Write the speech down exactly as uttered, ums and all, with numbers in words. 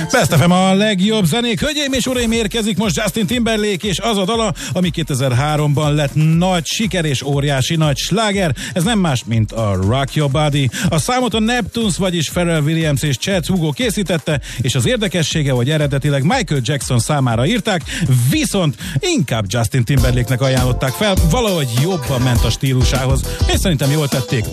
Best ef em a legjobb zenék. Hölgyeim és uraim, érkezik most Justin Timberlake, és az a dala, ami kétezer-háromban lett nagy siker és óriási nagy sláger. Ez nem más, mint a Rock Your Body. A számot a Neptunes, vagyis Pharrell Williams és Chad Hugo készítette, és az érdekessége, hogy eredetileg Michael Jackson számára írták, viszont inkább Justin Timberlake-nek ajánlották fel, valahogy jobban ment a stílusához, és szerintem jól tették.